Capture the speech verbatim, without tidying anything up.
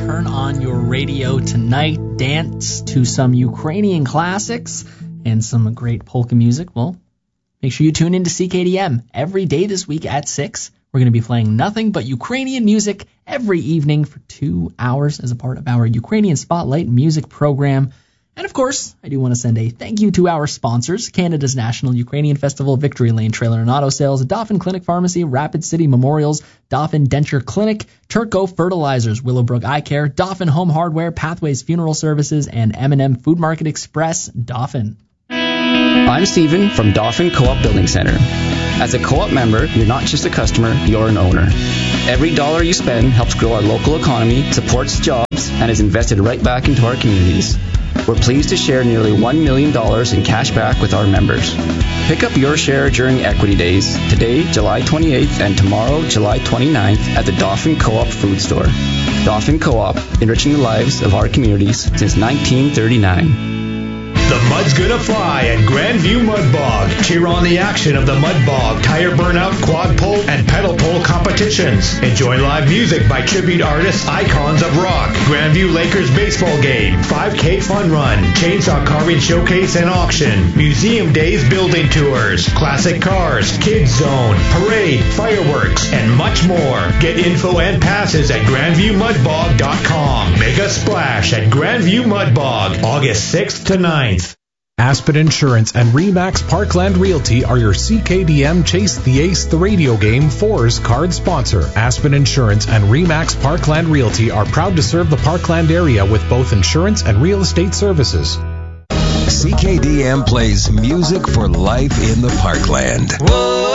turn on your radio tonight, dance to some Ukrainian classics and some great polka music, well, make sure you tune in to C K D M every day this week at six. We're going to be playing nothing but Ukrainian music every evening for two hours as a part of our Ukrainian Spotlight music program. And of course, I do want to send a thank you to our sponsors, Canada's National Ukrainian Festival, Victory Lane Trailer and Auto Sales, Dauphin Clinic Pharmacy, Rapid City Memorials, Dauphin Denture Clinic, Turco Fertilizers, Willowbrook Eye Care, Dauphin Home Hardware, Pathways Funeral Services, and M and M Food Market Express, Dauphin. I'm Steven from Dauphin Co-op Building Center. As a co-op member, you're not just a customer, you're an owner. Every dollar you spend helps grow our local economy, supports jobs, and is invested right back into our communities. We're pleased to share nearly one million dollars in cash back with our members. Pick up your share during Equity Days, today, July twenty-eighth, and tomorrow, July twenty-ninth, at the Dauphin Co-op Food Store. Dauphin Co-op, enriching the lives of our communities since nineteen thirty-nine. The mud's gonna fly at Grandview Mud Bog. Cheer on the action of the Mud Bog, tire burnout, quad pull, and pedal pull competitions. Enjoy live music by tribute artists, icons of rock. Grandview Lakers baseball game, five K fun run, chainsaw carving showcase and auction, museum days building tours, classic cars, kids zone, parade, fireworks, and much more. Get info and passes at grandview mud bog dot com. Make a splash at Grandview Mud Bog, August sixth to ninth. Aspen Insurance and Remax Parkland Realty are your C K D M Chase the Ace the Radio Game fours card sponsor. Aspen Insurance and Remax Parkland Realty are proud to serve the Parkland area with both insurance and real estate services. C K D M plays music for life in the Parkland. Whoa.